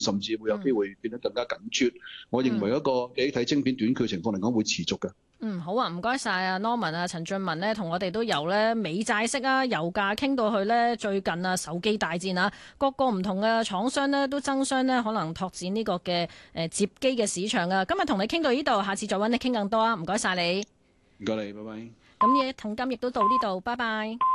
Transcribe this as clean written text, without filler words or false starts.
甚至會有機會變得更加緊缺。我認為一個記憶體晶片短缺情況嚟講會持續嘅。 好啊，唔該晒啊，Norman 啊，陳俊文呢，同我哋都由呢美債息啊、油價傾到去呢最近啊手機大戰啊，各個唔同嘅廠商呢都爭相呢可能拓展呢個嘅摺機嘅市場啊。今日同你傾到呢度，下次再揾你傾更多啊，唔該晒你。 唔該你，拜拜。 咁嘢同今亦都到呢度，拜拜。